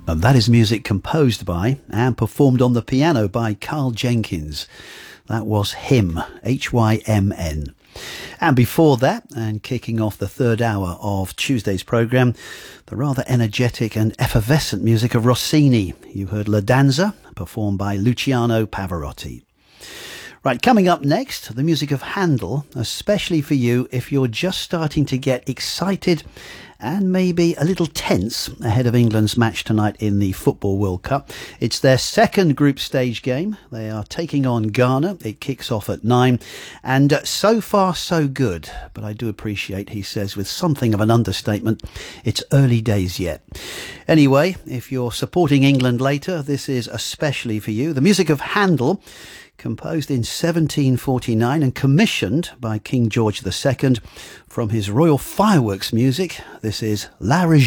And that is music composed by and performed on the piano by Carl Jenkins. That was Hymn, Hymn. And before that, and kicking off the third hour of Tuesday's programme, the rather energetic and effervescent music of Rossini. You heard La Danza, performed by Luciano Pavarotti. Right, coming up next, the music of Handel, especially for you if you're just starting to get excited and maybe a little tense ahead of England's match tonight in the Football World Cup. It's their second group stage game. They are taking on Ghana. It kicks off at 9. And so far, so good. But I do appreciate, he says, with something of an understatement, it's early days yet. Anyway, if you're supporting England later, this is especially for you. The music of Handel, composed in 1749 and commissioned by King George II from his Royal Fireworks music. This is La Régie.